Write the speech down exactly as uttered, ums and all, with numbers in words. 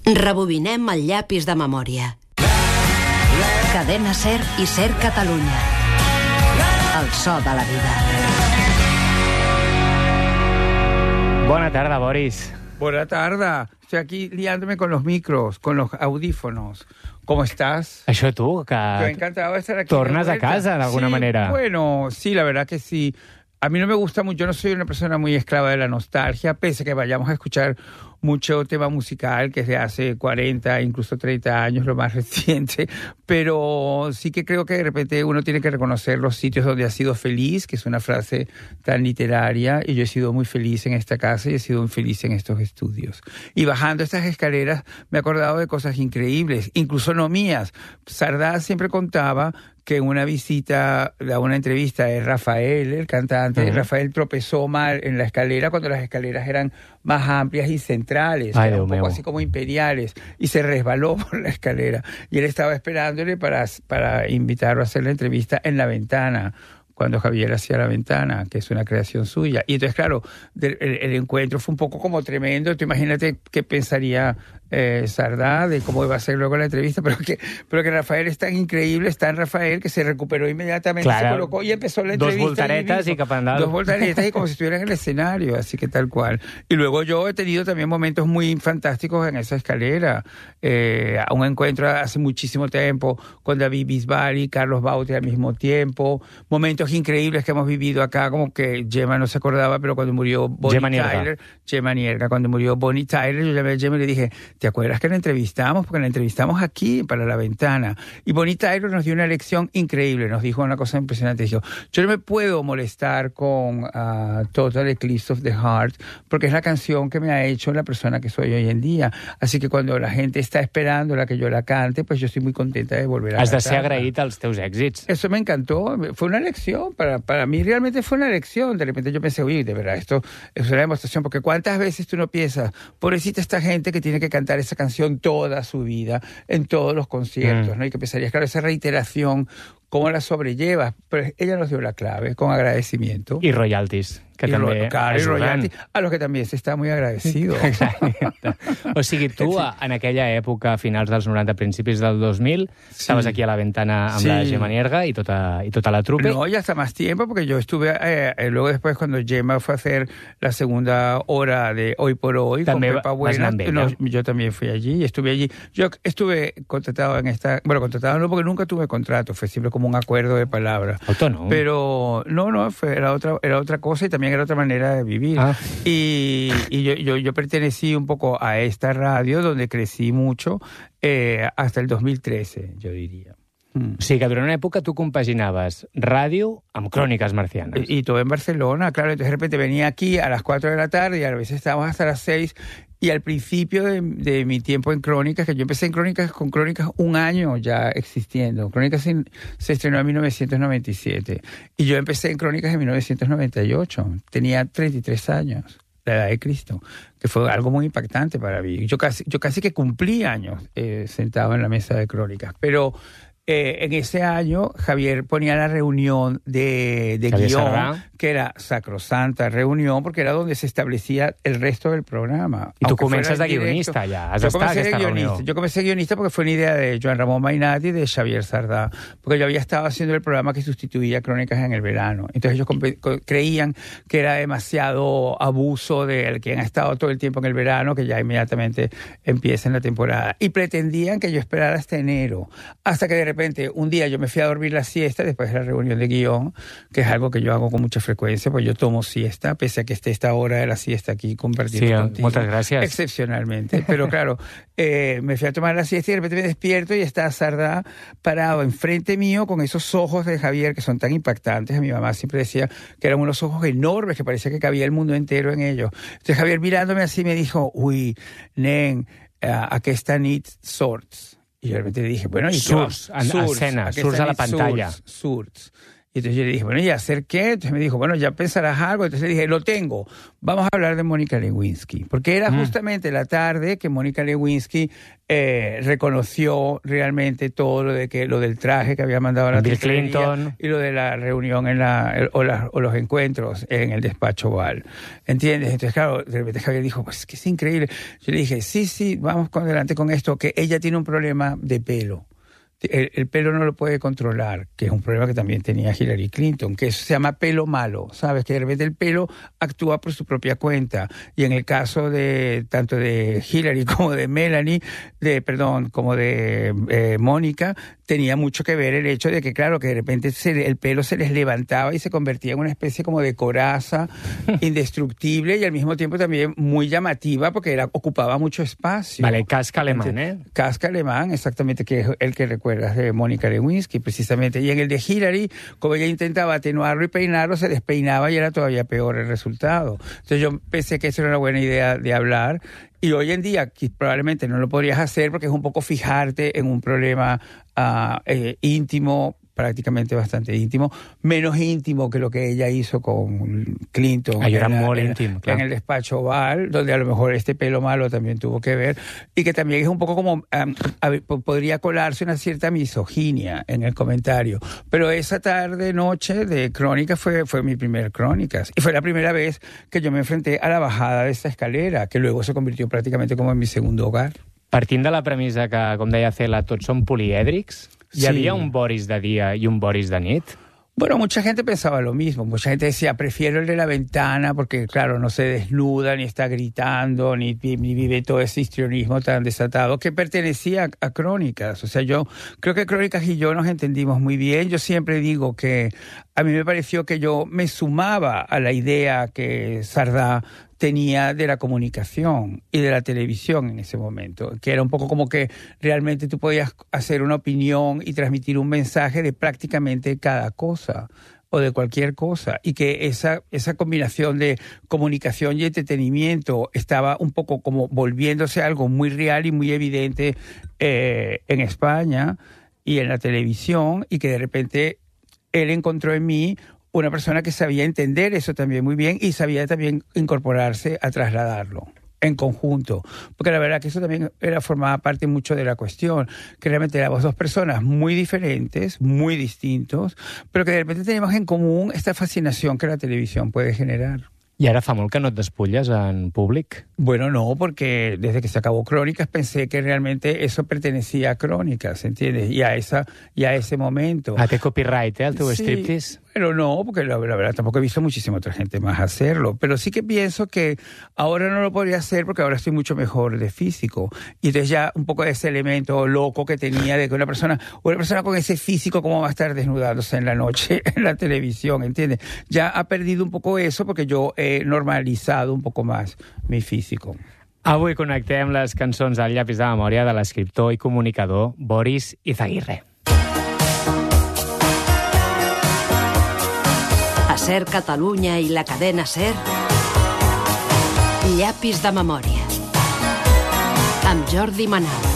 Rebobinem el llapis de memòria. Cadena SER i SER Catalunya. El so de la vida. Buena tarde, Boris. Buena tarde. Estoy aquí liándome con los micros, con los audífonos. ¿Cómo estás? Això tu, que Yo encantado de estar aquí. tornes a casa de alguna sí, manera. Bueno, sí, la verdad que sí. A mí no me gusta mucho, yo no soy una persona muy esclava de la nostalgia, pese a que vayamos a escuchar mucho tema musical que es de hace cuarenta, incluso treinta años, lo más reciente, pero sí que creo que de repente uno tiene que reconocer los sitios donde ha sido feliz, que es una frase tan literaria, y yo he sido muy feliz en esta casa y he sido muy feliz en estos estudios. Y bajando estas escaleras me he acordado de cosas increíbles, incluso no mías. Sardá siempre contaba que en una visita, a una entrevista de Rafael, el cantante, uh-huh. Rafael tropezó mal en la escalera cuando las escaleras eran más amplias y centrales, Ay, un Dios poco mío. así como imperiales, y se resbaló por la escalera. Y él estaba esperándole para, para invitarlo a hacer la entrevista en la ventana, cuando Javier hacía La Ventana, que es una creación suya. Y entonces, claro, de, el, el encuentro fue un poco como tremendo. Tú imagínate qué pensaría eh, Sardá de cómo iba a ser luego la entrevista, pero que, pero que Rafael es tan increíble, es tan Rafael, que se recuperó inmediatamente, claro. se colocó y empezó la Dos entrevista. voltaretas y, y cap endavant. Dos voltaretas y como si estuviera en el escenario, así que tal cual. Y luego yo he tenido también momentos muy fantásticos en esa escalera. Eh, un encuentro hace muchísimo tiempo con David Bisbal y Carlos Baute al mismo tiempo. Momentos increíbles que hemos vivido acá, como que Gemma no se acordaba, pero cuando murió Bonnie Gemma Nierga. Tyler, Gemma Nierga, cuando murió Bonnie Tyler, yo llamé a Gemma y le dije, ¿te acuerdas que la entrevistamos? Porque la entrevistamos aquí, para La Ventana. Y Bonnie Tyler nos dio una lección increíble, nos dijo una cosa impresionante, dijo, yo no me puedo molestar con uh, Total Eclipse of the Heart, porque es la canción que me ha hecho la persona que soy hoy en día. Así que cuando la gente está esperando la que yo la cante, pues yo estoy muy contenta de volver a Has de cantarla. ser agraït als teus èxits. Eso me encantó, fue una lección, para, para mí realmente fue una lección. De repente yo pensé, uy, de verdad, esto es una demostración, porque cuántas veces tú no piensas, pobrecita esta gente que tiene que cantar esa canción toda su vida, en todos los conciertos, mm. ¿no? Y que pensarías, claro, esa reiteración, ¿cómo la sobrellevas? Pero ella nos dio la clave, con agradecimiento. I royalties, que I també ro- claro, i ajuden. royalties, a los que también se está muy agradecido. O sigui, tu, en aquella època, a finals dels noranta, principis del dos mil, Sí. estaves aquí a La Ventana amb Sí. la Gemma Nierga y tota, y tota la trupe. No, ya hasta más tiempo, porque yo estuve, eh, eh, luego después cuando Gemma fue a hacer la segunda hora de Hoy por Hoy, També con Pepa vas Buena, anar amb ella. no, yo también fui allí, estuve allí. Yo estuve contratado en esta, bueno, contratado no, porque nunca tuve contrato, fue siempre como un acuerdo de palabra. Autónomo. Pero no, no, fue, era otra, era otra cosa y también era otra manera de vivir. Ah. Y, y yo, yo, yo pertenecí un poco a esta radio donde crecí mucho eh, hasta el dos mil trece, yo diría. O sigui que durant una època tu compaginaves ràdio amb cròniques marcianes. Y, y todo en Barcelona, claro. Entonces de repente venía aquí a las cuatro de la tarde y a veces estábamos hasta las seis. Y al principio de, de mi tiempo en Crónicas, que yo empecé en Crónicas con Crónicas un año ya existiendo. Crónicas se, se estrenó en mil novecientos noventa y siete. Y yo empecé en Crónicas en mil novecientos noventa y ocho. Tenía treinta y tres años, la edad de Cristo, que fue algo muy impactante para mí. Yo casi, yo casi que cumplí años eh, sentado en la mesa de Crónicas. Pero Eh, en ese año Javier ponía la reunión de, de guión, Sardà. que era sacrosanta reunión, porque era donde se establecía el resto del programa. I tu Aunque comences fuera de en directo. guionista ja, has Yo d'estar a comencé de aquesta guionista. reunió. Yo comencé guionista porque fue una idea de Joan Ramón Mainat y de Xavier Sardà, porque yo había estado haciendo el programa que sustituía Crónicas en el verano. Entonces ellos compe- co- creían que era demasiado abuso del quien ha estado todo el tiempo en el verano, que ya inmediatamente empieza en la temporada. Y pretendían que yo esperara hasta enero, hasta que de repente un día yo me fui a dormir la siesta después de la reunión de guión, que es algo que yo hago con mucha frecuencia, pues yo tomo siesta, pese a que esté esta hora de la siesta aquí compartiendo Sí, contigo. muchas gracias. Excepcionalmente. Pero claro, eh, me fui a tomar la siesta y de repente me despierto y está Sardá parado enfrente mío con esos ojos de Javier que son tan impactantes. Mi mamá siempre decía que eran unos ojos enormes, que parecía que cabía el mundo entero en ellos. Entonces Javier mirándome así me dijo, uy, nen, uh, aquesta nit sorts. Y yo de repente le dije, bueno, ¿y Surts, en escena, aquesta surts a la nit pantalla. Surts, surts. Y entonces yo le dije, bueno, ¿y hacer qué? Entonces me dijo, bueno, ya pensarás algo. Entonces le dije, lo tengo. Vamos a hablar de Mónica Lewinsky. Porque era mm. justamente la tarde que Mónica Lewinsky eh, reconoció realmente todo lo de que lo del traje que había mandado a la Bill Clinton y lo de la reunión en la, el, o, la, o los encuentros en el despacho Oval. ¿Entiendes? Entonces, claro, de repente Javier dijo, pues es que es increíble. Yo le dije, sí, sí, vamos con adelante con esto, que ella tiene un problema de pelo. El, el pelo no lo puede controlar, que es un problema que también tenía Hillary Clinton, que eso se llama pelo malo, ¿sabes? Que de repente el pelo actúa por su propia cuenta. Y en el caso de tanto de Hillary como de Melanie, de perdón, como de eh, Mónica, tenía mucho que ver el hecho de que, claro, que de repente se, el pelo se les levantaba y se convertía en una especie como de coraza indestructible y al mismo tiempo también muy llamativa porque era, ocupaba mucho espacio. Vale, casca alemán, ¿eh? Casca alemán, exactamente, que es el que recuerdas de Mónica Lewinsky, precisamente. Y en el de Hillary, como ella intentaba atenuarlo y peinarlo, se despeinaba y era todavía peor el resultado. Entonces yo pensé que eso era una buena idea de hablar. Y hoy en día probablemente no lo podrías hacer porque es un poco fijarte en un problema uh, eh, íntimo, prácticamente bastante íntimo, menos íntimo que lo que ella hizo con Clinton. Ahí era en, muy en, íntimo, en claro. el despacho Oval, donde a lo mejor este pelo malo también tuvo que ver, y que también es un poco como, um, a ver, podría colarse una cierta misoginia en el comentario. Pero esa tarde, noche de Crónicas fue, fue mi primer Crónicas, y fue la primera vez que yo me enfrenté a la bajada de esta escalera, que luego se convirtió prácticamente como en mi segundo hogar. Partint de la premissa que, com deia Cela, tots són polièdrics, ¿hi Sí. havia un Boris de dia y un Boris de nit? Bueno, mucha gente pensaba lo mismo. Mucha gente decía, prefiero el de la ventana porque, claro, no se desnuda, ni está gritando, ni, ni vive todo ese histrionismo tan desatado que pertenecía a, a Crónicas. O sea, yo creo que Crónicas y yo nos entendimos muy bien. Yo siempre digo que a mí me pareció que yo me sumaba a la idea que Sardá tenía de la comunicación y de la televisión en ese momento, que era un poco como que realmente tú podías hacer una opinión y transmitir un mensaje de prácticamente cada cosa o de cualquier cosa, y que esa, esa combinación de comunicación y entretenimiento estaba un poco como volviéndose algo muy real y muy evidente eh, en España y en la televisión, y que de repente él encontró en mí una persona que sabía entender eso también muy bien y sabía también incorporarse a trasladarlo en conjunto. Porque la verdad que eso también era formaba parte mucho de la cuestión, que realmente éramos dos personas muy diferentes, muy distintos, pero que de repente teníamos en común esta fascinación que la televisión puede generar. I ara fa molt que no et despulles en públic? Bueno, no, porque desde que se acabó Crónicas pensé que realmente eso pertenecía a Crónicas, ¿entiendes? Y a, esa, y a ese momento. Ah, té copyright, eh, el teu Sí. striptease? Pero no, porque la, la verdad tampoco he visto muchísima otra gente más hacerlo. Pero sí que pienso que ahora no lo podría hacer porque ahora estoy mucho mejor de físico. Y entonces ya un poco de ese elemento loco que tenía de que una persona, una persona con ese físico, ¿cómo va a estar desnudándose en la noche en la televisión? ¿Entiendes? Ya ha perdido un poco eso porque yo he normalizado un poco más mi físico. Avui connectem les cançons al llapis de memòria de l'escriptor i comunicador Boris Izaguirre. A Ser Catalunya i la cadena Ser, Llapis de memòria, amb Jordi Manal.